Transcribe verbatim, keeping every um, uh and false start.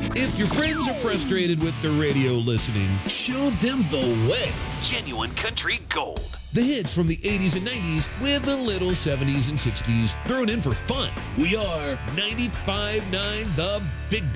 If your friends are frustrated with the radio listening, show them the way. Genuine Country Gold. The hits from the eighties and nineties with a little seventies and sixties thrown in for fun. We are ninety-five point nine The Big Dog.